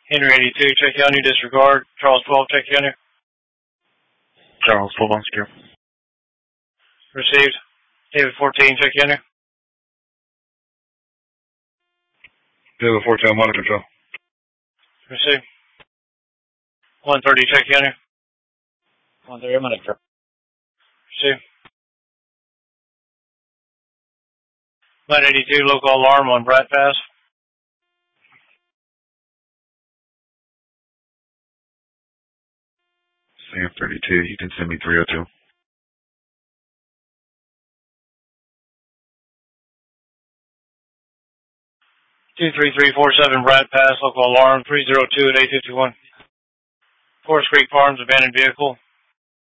Henry 82, check on you, disregard. Charles 12, check on you. Charles 12 on secure. Received. David 14, check on you. David 14, I'm under control. Received. 130, check on you. 130, I'm under control. Received. 982, local alarm on Brat Pass. Sam 32, you can send me 302. Two 23347 Brat Pass, local alarm 302 at 851. Forest Creek Farms, abandoned vehicle.